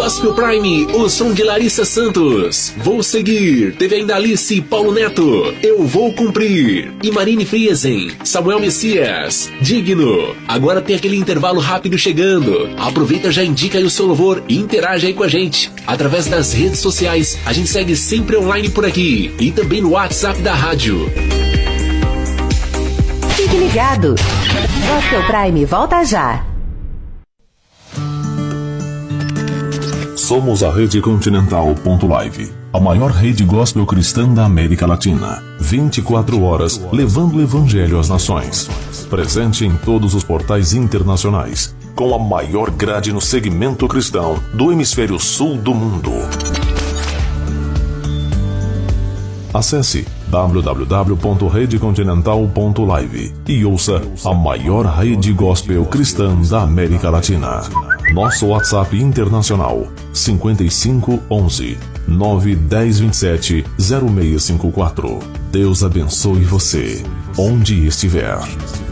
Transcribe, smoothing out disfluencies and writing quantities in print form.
Gospel Prime, o som de Larissa Santos. Vou seguir, teve ainda Alice, Paulo Neto, Eu Vou Cumprir. E Marine Friesen, Samuel Messias, Digno. Agora tem aquele intervalo rápido chegando. Aproveita, já indica aí o seu louvor e interage aí com a gente. Através das redes sociais, a gente segue sempre online por aqui. E também no WhatsApp da rádio. Fique ligado. Gospel Prime volta já. Somos a Rede Continental.live, a maior rede gospel cristã da América Latina. 24 horas levando o evangelho às nações. Presente em todos os portais internacionais, com a maior grade no segmento cristão do hemisfério sul do mundo. Acesse www.redecontinental.live e ouça a maior rede gospel cristã da América Latina. Nosso WhatsApp internacional 55 11 9 10 27 0654. Deus abençoe você, onde estiver.